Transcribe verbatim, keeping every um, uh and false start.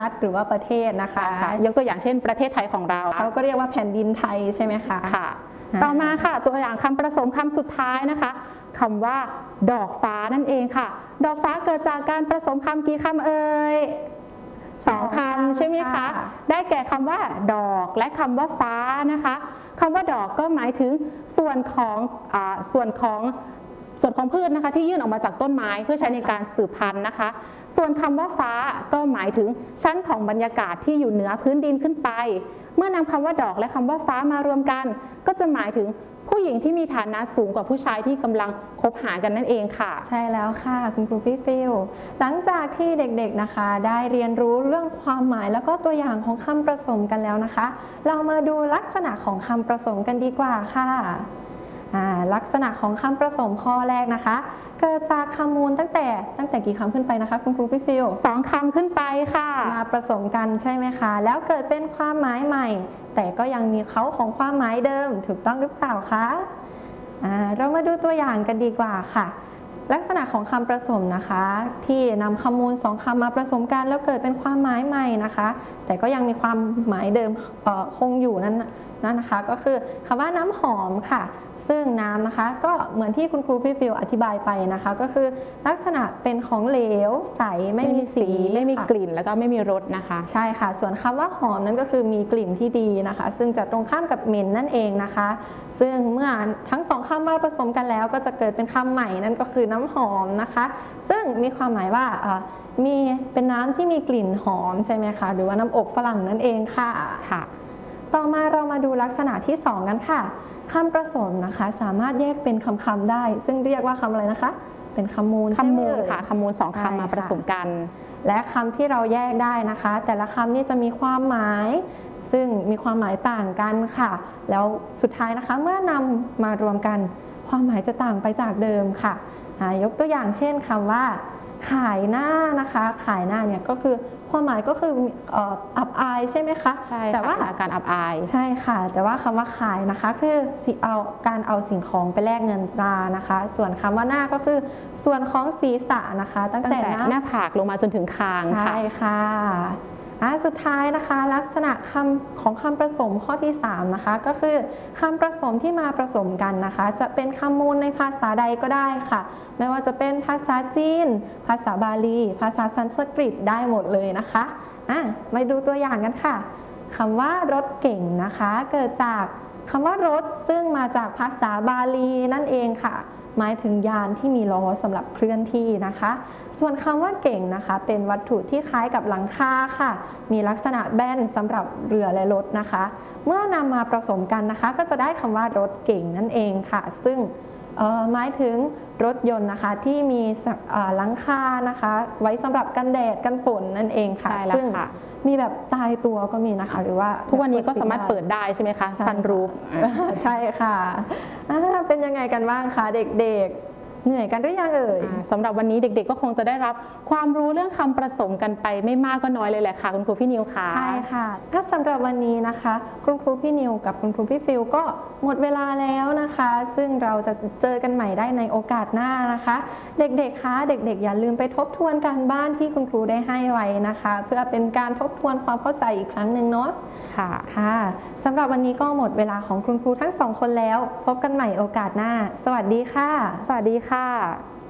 รัฐหรือว่าประเทศนะคะยกตัวอย่างเช่นประเทศไทยของเราเราก็เรียกว่าแผ่นดินไทยใช่ไหมคะค่ะต่อมาค่ะตัวอย่างคำผสมคำสุดท้ายนะคะคำว่าดอกฟ้านั่นเองค่ะดอกฟ้าเกิดจากการผสมคำกี่คำเอ่ยสองคำใช่ไหมคะได้แก่คำว่าดอกและคำว่าฟ้านะคะคำว่าดอกก็หมายถึงส่วนของอ่าส่วนของส่วนของพืชนะคะที่ยื่นออกมาจากต้นไม้เพื่อใช้ในการสืบพันธุ์นะคะส่วนคำว่าฟ้าก็หมายถึงชั้นของบรรยากาศที่อยู่เหนือพื้นดินขึ้นไปเมื่อนำคำว่าดอกและคำว่าฟ้ามารวมกันก็จะหมายถึงผู้หญิงที่มีฐานะสูงกว่าผู้ชายที่กำลังคบหากันนั่นเองค่ะใช่แล้วค่ะคุณครูพี่ฟิลหลังจากที่เด็กๆนะคะได้เรียนรู้เรื่องความหมายแล้วก็ตัวอย่างของคำผสมกันแล้วนะคะเรามาดูลักษณะของคำผสมกันดีกว่าค่ะลักษณะของคำผสมข้อแรกนะคะเกิดจากคำมูลตั้งแต่ตั้งแต่กี่คำขึ้นไปนะคะคุณครูพี่ฟิลสองคำขึ้นไปค่ะมาผสมกันใช่ไหมคะแล้วเกิดเป็นความหมายใหม่แต่ก็ยังมีเขาของความหมายเดิมถูกต้องหรือเปล่าคะเรามาดูตัวอย่างกันดีกว่าค่ะลักษณะของคำผสมนะคะที่นำคำมูลสองคำมาผสมกันแล้วเกิดเป็นความหมายใหม่นะคะแต่ก็ยังมีความหมายเดิมคงอยู่นั่นนั่นนะคะก็คือคำว่าน้ำหอมค่ะซึ่งน้ำนะคะก็เหมือนที่คุณครูพี่ฟิลอธิบายไปนะคะก็คือลักษณะเป็นของเหลวใสไม่มีสีไม่มีกลิ่นแล้วก็ไม่มีรสนะคะใช่ค่ะส่วนคำว่าหอมนั้นก็คือมีกลิ่นที่ดีนะคะซึ่งจะตรงข้ามกับเหม็นนั่นเองนะคะซึ่งเมื่อทั้งสองคำมาผสมกันแล้วก็จะเกิดเป็นคำใหม่นั่นก็คือน้ำหอมนะคะซึ่งมีความหมายว่ามีเป็นน้ำที่มีกลิ่นหอมใช่ไหมคะหรือว่าน้ำอบฝรั่งนั่นเองค่ะค่ะต่อมาเรามาดูลักษณะที่สองกันค่ะคำผสมนะคะสามารถแยกเป็นคำๆได้ซึ่งเรียกว่าคำอะไรนะคะเป็นคำมูลคำมูลค่ะคำมูลสองคำมาผสมกันและคำที่เราแยกได้นะคะแต่ละคำนี่จะมีความหมายซึ่งมีความหมายต่างกันค่ะแล้วสุดท้ายนะคะเมื่อนำมารวมกันความหมายจะต่างไปจากเดิมค่ะยกตัวอย่างเช่นคำว่าขายหน้านะคะขายหน้าเนี่ยก็คือความหมายก็คืออับอายใช่ไหมคะใช่แต่ว่าการอับอายใช่ค่ะแต่ว่าคำว่าขายนะคะคือเอาการเอาสิ่งของไปแลกเงินตรานะคะส่วนคำว่าหน้าก็คือส่วนของศีรษะนะคะตั้งแต่หน้าผากลงมาจนถึงคางใช่ค่ะสุดท้ายนะคะลักษณะคำของคำผสมข้อที่สามนะคะก็คือคำผสมที่มาผสมกันนะคะจะเป็นคำมูลในภาษาใดก็ได้ค่ะไม่ว่าจะเป็นภาษาจีนภาษาบาลีภาษาสันสกฤตได้หมดเลยนะคะอ่ะมาดูตัวอย่างกันค่ะคำว่ารถเก่งนะคะเกิดจากคำว่ารถซึ่งมาจากภาษาบาลีนั่นเองค่ะหมายถึงยานที่มีล้อสำหรับเคลื่อนที่นะคะส่วนคำว่าเก่งนะคะเป็นวัตถุที่คล้ายกับหลังคาค่ะมีลักษณะแบนสำหรับเรือและรถนะคะเมื่อนำมาผสมกันนะคะก็จะได้คำว่ารถเก่งนั่นเองค่ะซึ่งหมายถึงรถยนต์นะคะที่มีหลังคานะคะไว้สำหรับกันแดดกันฝนนั่นเองค่ะซึ่งมีแบบตายตัวก็มีนะคะหรือว่าทุกวันนี้ก็สามารถเปิดได้ใช่ไหมคะซันรูฟใช่ค่ะเป็นยังไงกันบ้างคะเด็กๆเหนื่อยกันหรือยังเอ่ยสำหรับวันนี้เด็กๆก็คงจะได้รับความรู้เรื่องคำผสมกันไปไม่มากก็น้อยเลยแหละค่ะคุณครูพี่นิวค่ะใช่ค่ะถ้าสำหรับวันนี้นะคะคุณครูพี่นิวกับคุณครูพี่ฟิลก็หมดเวลาแล้วนะคะซึ่งเราจะเจอกันใหม่ได้ในโอกาสหน้านะคะเด็กๆคะเด็กๆอย่าลืมไปทบทวนการบ้านที่คุณครูได้ให้ไว้นะคะเพื่อเป็นการทบทวนความเข้าใจอีกครั้งหนึ่งเนาะค่ะค่ะสำหรับวันนี้ก็หมดเวลาของคุณครูทั้งสองคนแล้วพบกันใหม่โอกาสหน้าสวัสดีค่ะสวัสดีค่ะ